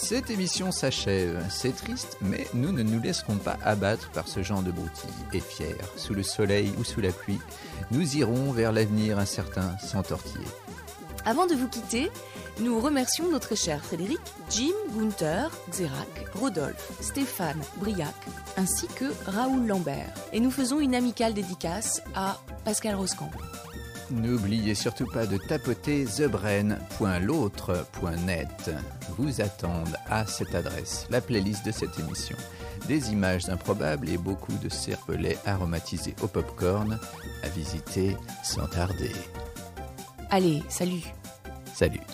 Cette émission s'achève. C'est triste, mais nous ne nous laisserons pas abattre par ce genre de broutilles. Et fiers, sous le soleil ou sous la pluie, nous irons vers l'avenir incertain sans tortiller. Avant de vous quitter, nous remercions notre cher Frédéric, Jim, Gunther, Xerac, Rodolphe, Stéphane, Briac, ainsi que Raoul Lambert. Et nous faisons une amicale dédicace à Pascal Roscamp. N'oubliez surtout pas de tapoter thebrain.l'autre.net. Vous attendent à cette adresse la playlist de cette émission. Des images improbables et beaucoup de cervelets aromatisés au popcorn à visiter sans tarder. Allez, salut. Salut.